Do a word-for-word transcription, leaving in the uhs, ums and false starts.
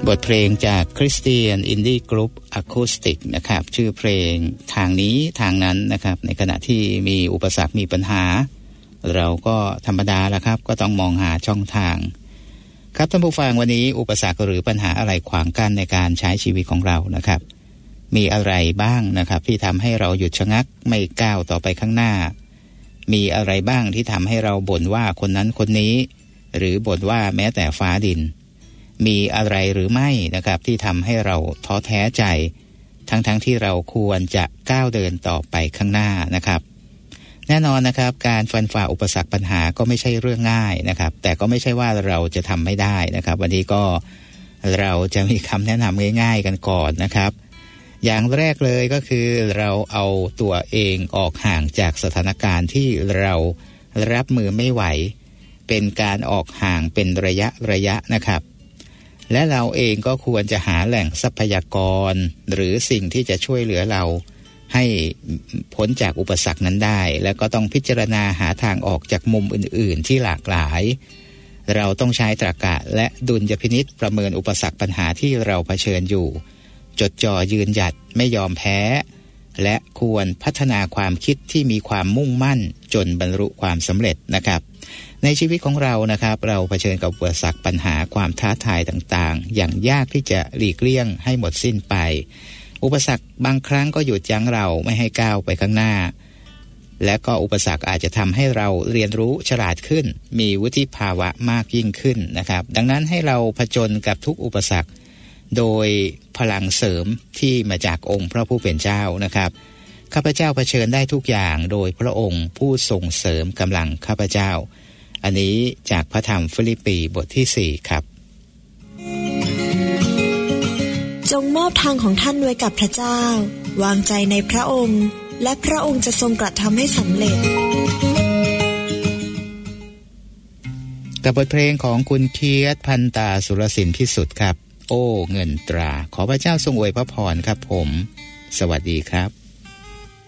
บทเพลงจากคริสเตียนอินดี้กรุ๊ปอะคูสติกนะครับชื่อเพลงทางนี้ทางนั้นนะครับในขณะที่มีอุปสรรคมีปัญหาเราก็ธรรมดาละครับก็ต้องมองหาช่องทางครับท่านผู้ฟังวันนี้อุปสรรคหรือปัญหาอะไรขวางกั้นในการใช้ชีวิตของเรานะครับมีอะไรบ้างนะครับที่ทำให้เราหยุดชะงักไม่ก้าวต่อไปข้างหน้ามีอะไรบ้างที่ทำให้เราบ่นว่าคนนั้นคนนี้หรือบ่นว่าแม้แต่ฟ้าดินมีอะไรหรือไม่นะครับที่ทำให้เราท้อแท้ใจทั้งๆ ท, ที่เราควรจะก้าวเดินต่อไปข้างหน้านะครับแน่นอนนะครับการฟันฝ่าอุปสรรคปัญหาก็ไม่ใช่เรื่องง่ายนะครับแต่ก็ไม่ใช่ว่าเราจะทำไม่ได้นะครับวันนี้ก็เราจะมีคำแนะนำง่ายๆกันก่อนนะครับอย่างแรกเลยก็คือเราเอาตัวเองออกห่างจากสถานการณ์ที่เรารับมือไม่ไหวเป็นการออกห่างเป็นระยะระยะนะครับและเราเองก็ควรจะหาแหล่งทรัพยากรหรือสิ่งที่จะช่วยเหลือเราให้พ้นจากอุปสรรคนั้นได้แล้วก็ต้องพิจารณาหาทางออกจากมุมอื่นๆที่หลากหลายเราต้องใช้ตรรกะและดุลยพินิจประเมินอุปสรรคปัญหาที่เราเผชิญอยู่จดจ่อยืนหยัดไม่ยอมแพ้และควรพัฒนาความคิดที่มีความมุ่งมั่นจนบรรลุความสำเร็จนะครับในชีวิตของเรานะครับเราเผชิญกับอุปสรรคปัญหาความท้าทายต่างๆอย่างยากที่จะหลีกเลี่ยงให้หมดสิ้นไปอุปสรรคบางครั้งก็หยุดยั้งเราไม่ให้ก้าวไปข้างหน้าและก็อุปสรรคอาจจะทำให้เราเรียนรู้ฉลาดขึ้นมีวุฒิภาวะมากยิ่งขึ้นนะครับดังนั้นให้เราผจญกับทุกอุปสรรคโดยพลังเสริมที่มาจากองค์พระผู้เป็นเจ้านะครับข้าพเจ้าเผชิญได้ทุกอย่างโดยพระองค์ผู้ส่งเสริมกำลังข้าพเจ้าอันนี้จากพระธรรมฟิลิปปีบทที่สี่ครับจงมอบทางของท่านไว้กับพระเจ้าวางใจในพระองค์และพระองค์จะทรงกระทำให้สำเร็จกับบทเพลงของคุณเคียรติพันตาสุรศิลป์พิสุทธิ์ครับโอ้เงินตราขอพระเจ้าทรงอวยพระพรครับผมสวัสดีครับ